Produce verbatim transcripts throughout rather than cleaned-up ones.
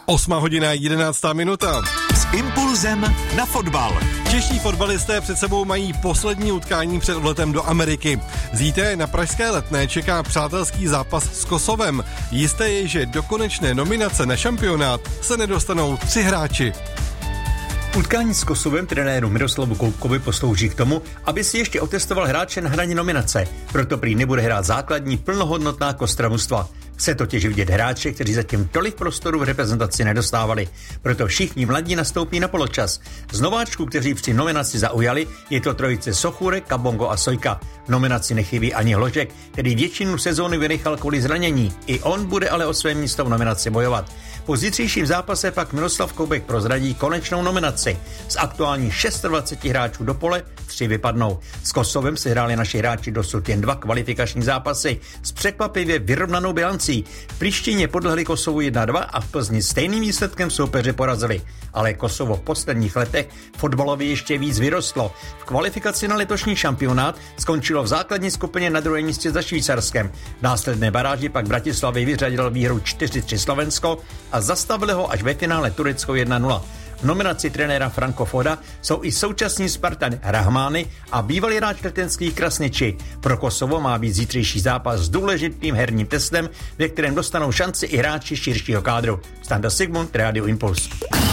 Osmá hodina, jedenáctá minuta. S impulzem na fotbal. Čeští fotbalisté před sebou mají poslední utkání před odletem do Ameriky. Zítra na pražské Letné čeká přátelský zápas s Kosovem. Jisté je, že do konečné nominace na šampionát se nedostanou tři hráči. Utkání s Kosovem trenéru Miroslavu Koubkovi poslouží k tomu, aby si ještě otestoval hráče na hraně nominace. Proto prý nebude hrát základní plnohodnotná kostra mužstva. Chce totiž vidět hráče, kteří zatím tolik prostoru v reprezentaci nedostávali. Proto všichni mladí nastoupí na poločas. Z nováčků, kteří při nominaci zaujali, je to trojice Sochůrek, Kabongo a Sojka. V nominaci nechybí ani Hložek, který většinu sezóny vynechal kvůli zranění. I on bude ale o své místo v nominaci bojovat. Po zítřejším zápase pak Miroslav Koubek prozradí konečnou nominaci. Z aktuálních dvaceti šesti hráčů do pole tři vypadnou. S Kosovem si hráli naši hráči dosud jen dva kvalifikační zápasy s překvapivě vyrovnanou bilancí. V Prištině podlehli Kosovu jedna dva a v Plzni stejným výsledkem soupeře porazili. Ale Kosovo v posledních letech fotbalově ještě víc vyrostlo. V kvalifikaci na letošní šampionát skončilo v základní skupině na druhém místě za Švýcarskem. V následné baráži pak Bratislavy vyřadil výhru čtyři tři Slovensko a zastavili ho až ve finále Turecko jedna nula. V nominaci trenéra Franko Foda jsou i současní Spartan Rahmány a bývalý hráč letenských Krasniči. Pro Kosovo má být zítřejší zápas s důležitým herním testem, ve kterém dostanou šanci i hráči širšího kádru. Standa Sigmund, Radio Impuls.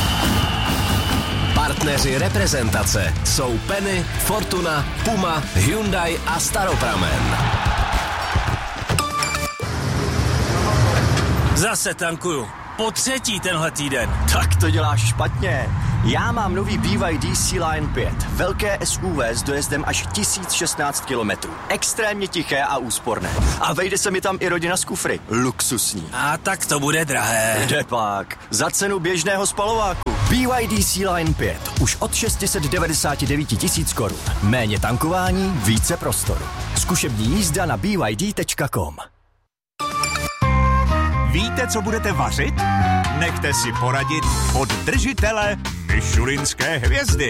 Partneři reprezentace jsou Penny, Fortuna, Puma, Hyundai a Staropramen. Zase tankuju. Po třetí tenhle týden. Tak to děláš špatně. Já mám nový B Y D Sea-Line pět. Velké S U V s dojezdem až tisíc šestnáct kilometrů. Extrémně tiché a úsporné. A vejde se mi tam i rodina z kufry. Luxusní. A tak to bude drahé. Kdepak. Za cenu běžného spalováku. B Y D Sea-Line pět. Už od šest set devadesát devět tisíc korun. Méně tankování, více prostoru. Zkušební jízda na b y d tečka com. Víte, co budete vařit? Nechte si poradit od držitele Michelinské hvězdy.